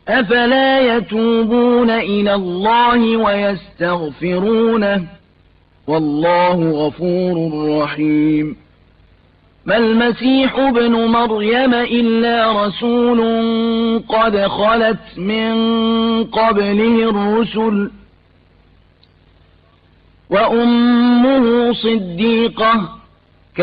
أفلا يتوبون إلى الله ويستغفرونه والله غفور رحيم ما المسيح ابن مريم إلا رسول قد خلت من قبله الرسل وأمه صديقة